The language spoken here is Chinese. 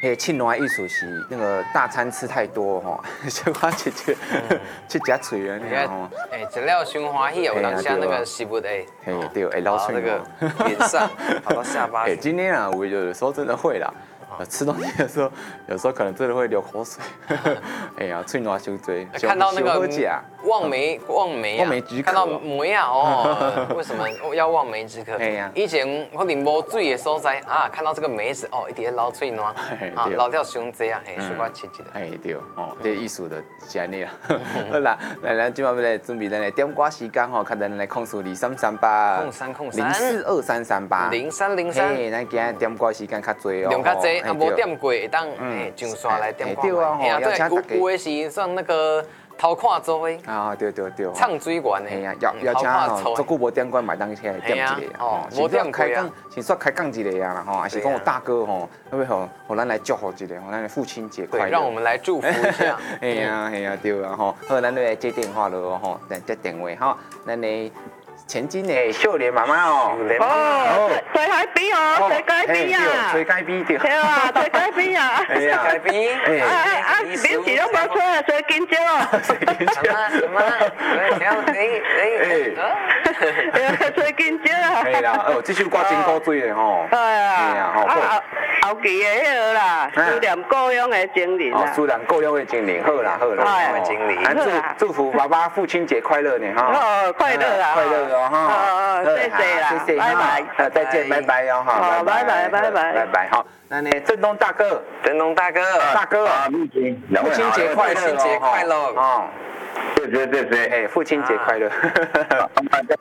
庆祝的意思是那个大餐吃太多吼，就我去夹嘴了那吼。 吃了伤欢喜，有当下那个食物哎， 对，捞嘴那个脸上，跑到下巴。 今天啊，我有的时候真的会啦。吃东西的时候，有时候可能真的会流口水。哎呀，嘴暖伤嘴， 看到那个望梅止渴， 看到梅啊哦，为什么要望梅止渴？以前我哋无水的所在啊，看到这个梅子哦，一直在捞嘴暖，啊，捞掉伤济啊，想我吃一个。 对哦，这艺术的是安尼啦。好啦，来咱今晚要来准备咱的点歌时间吼，看咱来控诉23380303380303，嘿，咱今日点歌时间较济哦， 量较济。啊，无点过会当上线来点看卖。哎呀，这有的是算那个偷看做的。 啊，对。 唱水员的。 哎呀，要请吼，足久无点过，买当起来点一个。 哦，无点开讲，先说开讲一个啊啦吼，还是讲我大哥吼，要不互咱来祝福一个，互咱的父亲节快乐。 让我们来祝福一下。 哎呀，对啊吼，好，咱就来接电话咯吼，来接电话哈，咱的。前金的秀莲妈妈哦， 水海边哦，水街边啊， 水街边对， 对啊，水街边啊， 哎呀， 水街边， 面是拢无出啊，水金蕉哦， 什么？ 水金蕉啊， 系啦，这首歌真古锥的吼， 对啊，后期的迄个啦，思念故乡的精灵啊， 思念故乡的精灵，好啦， 精灵， 祝福爸爸父亲节快乐呢哈， 哦，快乐啊， 快乐哦哈， 谢谢啦，拜拜， 再见，拜拜哟哈， 好，拜拜， 好，那呢，振东大哥，父亲节快乐， 哦， 对，哎，父亲节快乐。